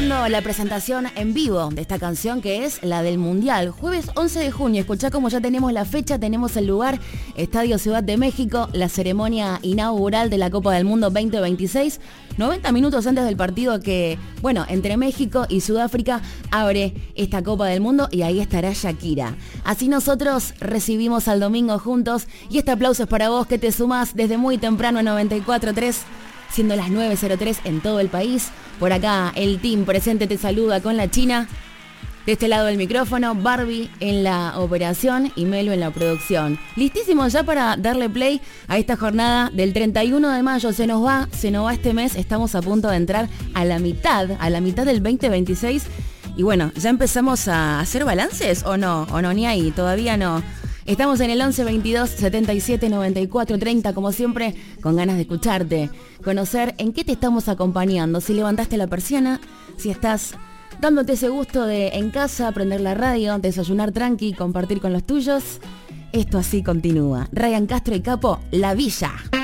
escuchando la presentación en vivo de esta canción que es la del Mundial. Jueves 11 de junio, escuchá como ya tenemos la fecha, tenemos el lugar, Estadio Ciudad de México, la ceremonia inaugural de la Copa del Mundo 2026. 90 minutos antes del partido que, bueno, entre México y Sudáfrica abre esta Copa del Mundo y ahí estará Shakira. Así nosotros recibimos al domingo juntos y este aplauso es para vos que te sumás desde muy temprano a 94.3, siendo las 9.03 en todo el país. Por acá el team presente te saluda con la China. De este lado del micrófono, Barbie en la operación y Melo en la producción. Listísimos ya para darle play a esta jornada del 31 de mayo. Se nos va este mes. Estamos a punto de entrar a la mitad del 2026. Y bueno, ¿ya empezamos a hacer balances o no? ¿O no? Ni ahí, todavía no. Estamos en el 11 22 77 94 30, como siempre, con ganas de escucharte, conocer en qué te estamos acompañando, si levantaste la persiana, si estás dándote ese gusto de en casa, prender la radio, desayunar tranqui, compartir con los tuyos. Esto así continúa. Ryan Castro y Capo, La Villa.